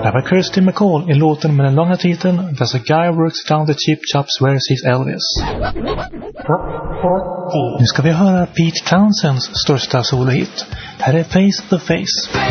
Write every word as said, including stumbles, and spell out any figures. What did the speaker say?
Det var Kirsty MacColl i låten med den långa titeln There's a guy works down the cheap shops where he's Elvis. Nu ska vi höra Pete Townsends största solohit. Här är Face the Face.